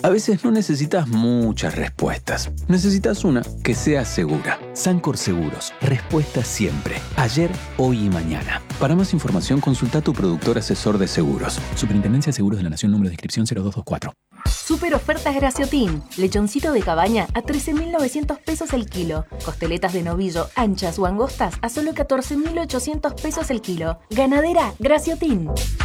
A veces no necesitas muchas respuestas. Necesitas una que sea segura. Sancor Seguros. Respuesta siempre. Ayer, hoy y mañana. Para más información, consulta a tu productor asesor de seguros. Superintendencia de Seguros de la Nación, número de inscripción 0224. Super ofertas Graciotin. Lechoncito de cabaña a 13.900 pesos el kilo. Costeletas de novillo, anchas o angostas a solo 14.800 pesos el kilo. Ganadera Graciotin.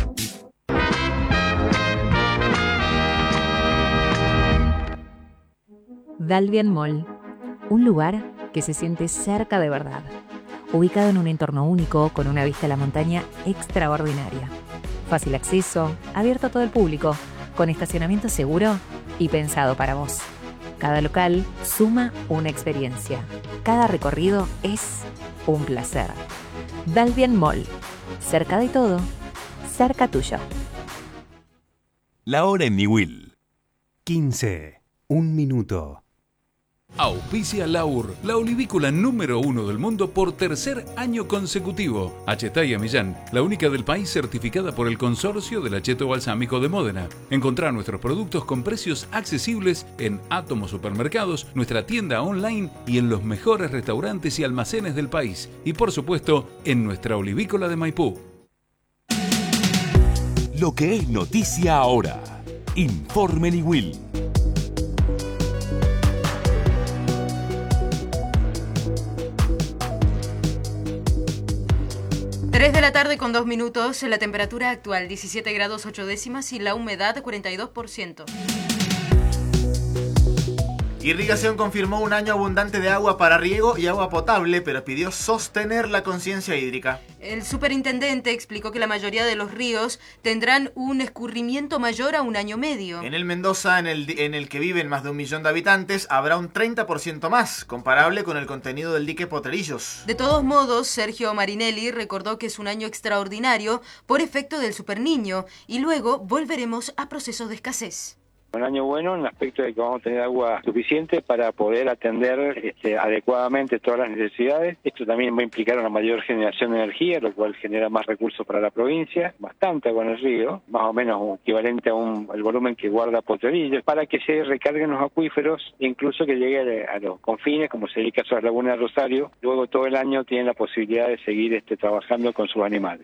Dalvian Mall, un lugar que se siente cerca de verdad, ubicado en un entorno único con una vista a la montaña extraordinaria. Fácil acceso, abierto a todo el público, con estacionamiento seguro y pensado para vos. Cada local suma una experiencia. Cada recorrido es un placer. Dalvian Mall, cerca de todo, cerca tuyo. La hora en Niwil. 15, 1 minuto. Auspicia Laur, la olivícola número 1 del mundo por tercer año consecutivo. Achetaya Millán, la única del país certificada por el Consorcio del Acheto Balsámico de Módena. Encontrá nuestros productos con precios accesibles en Átomo Supermercados, nuestra tienda online y en los mejores restaurantes y almacenes del país. Y por supuesto, en nuestra olivícola de Maipú. Lo que es noticia ahora. Informe Niwil. 3 de la tarde con 2 minutos, la temperatura actual 17 grados 8 décimas y la humedad 42%. Irrigación confirmó un año abundante de agua para riego y agua potable, pero pidió sostener la conciencia hídrica. El superintendente explicó que la mayoría de los ríos tendrán un escurrimiento mayor a un año medio. En el Mendoza, en el que viven más de 1 millón de habitantes, habrá un 30% más, comparable con el contenido del dique Potrerillos. De todos modos, Sergio Marinelli recordó que es un año extraordinario por efecto del Superniño y luego volveremos a procesos de escasez. Un año bueno en el aspecto de que vamos a tener agua suficiente para poder atender adecuadamente todas las necesidades. Esto también va a implicar una mayor generación de energía, lo cual genera más recursos para la provincia, bastante agua en el río, más o menos equivalente al volumen que guarda Potrerillos, para que se recarguen los acuíferos, incluso que llegue a los confines, como sería el caso de la Laguna de Rosario. Luego todo el año tienen la posibilidad de seguir trabajando con sus animales.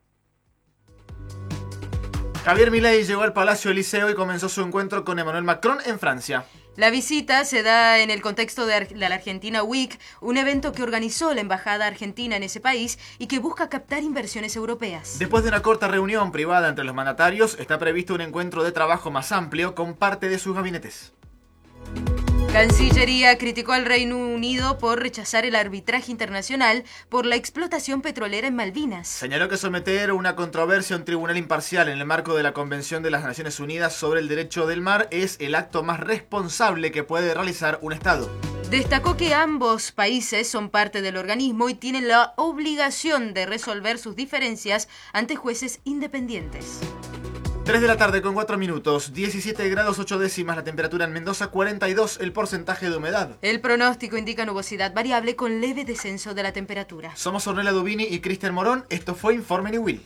Javier Milei llegó al Palacio Eliseo y comenzó su encuentro con Emmanuel Macron en Francia. La visita se da en el contexto de la Argentina Week, un evento que organizó la Embajada Argentina en ese país y que busca captar inversiones europeas. Después de una corta reunión privada entre los mandatarios, está previsto un encuentro de trabajo más amplio con parte de sus gabinetes. Cancillería criticó al Reino Unido por rechazar el arbitraje internacional por la explotación petrolera en Malvinas. Señaló que someter una controversia a un tribunal imparcial en el marco de la Convención de las Naciones Unidas sobre el Derecho del Mar es el acto más responsable que puede realizar un Estado. Destacó que ambos países son parte del organismo y tienen la obligación de resolver sus diferencias ante jueces independientes. 3 de la tarde con 4 minutos, 17 grados 8 décimas la temperatura en Mendoza, 42 el porcentaje de humedad. El pronóstico indica nubosidad variable con leve descenso de la temperatura. Somos Ornella Dubini y Cristian Morón, esto fue Informe Niwil.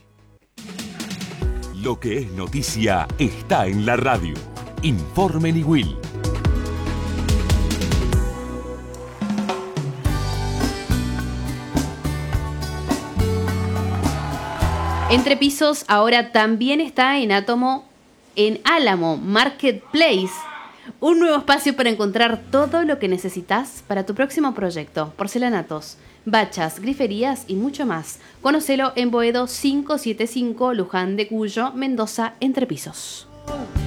Lo que es noticia está en la radio. Informe Niwil. Entre Pisos ahora también está en Átomo, en Álamo Marketplace. Un nuevo espacio para encontrar todo lo que necesitas para tu próximo proyecto. Porcelanatos, bachas, griferías y mucho más. Conócelo en Boedo 575, Luján de Cuyo, Mendoza, Entre Pisos.